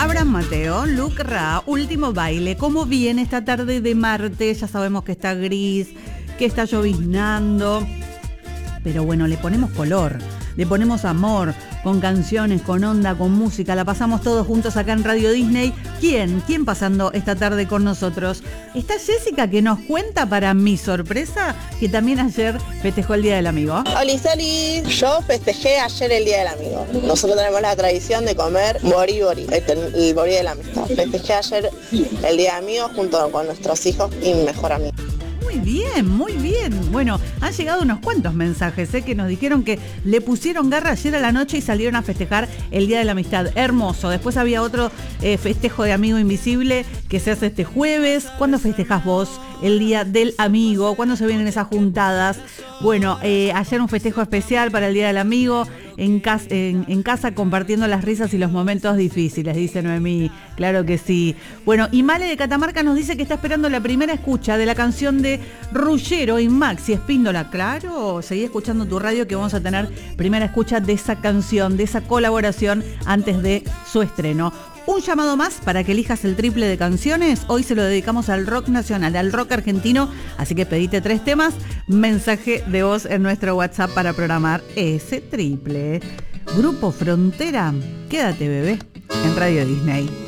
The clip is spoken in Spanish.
Abraham Mateo, Luke Ra, Último Baile. ¿Cómo viene esta tarde de martes? Ya sabemos que está gris, que está lloviznando. Pero bueno, le ponemos color, le ponemos amor, con canciones, con onda, con música. La pasamos todos juntos acá en Radio Disney. ¿Quién pasando esta tarde con nosotros? Está Jessica, que nos cuenta, para mi sorpresa, que también ayer festejó el Día del Amigo. Oli, yo festejé ayer el Día del Amigo. Nosotros tenemos la tradición de comer bori, el bori de la amistad. Festejé ayer el Día del Amigo junto con nuestros hijos y mi mejor amigo. Muy bien. Bueno, han llegado unos cuantos mensajes, que nos dijeron que le pusieron garra ayer a la noche y salieron a festejar el Día de la Amistad. Hermoso. Después había otro festejo de Amigo Invisible que se hace este jueves. ¿Cuándo festejás vos el Día del Amigo? ¿Cuándo se vienen esas juntadas? Bueno, ayer un festejo especial para el Día del Amigo en casa, compartiendo las risas y los momentos difíciles, dice Noemí. Claro que sí. Bueno, y Male de Catamarca nos dice que está esperando la primera escucha de la canción de Ruggero y Maxi Espíndola. Claro, seguí escuchando tu radio, que vamos a tener primera escucha de esa canción, de esa colaboración antes de su estreno. Un llamado más para que elijas el triple de canciones. Hoy se lo dedicamos al rock nacional, al rock argentino. Así que pedite 3 temas, mensaje de voz en nuestro WhatsApp para programar ese triple. Grupo Frontera, quédate bebé en Radio Disney.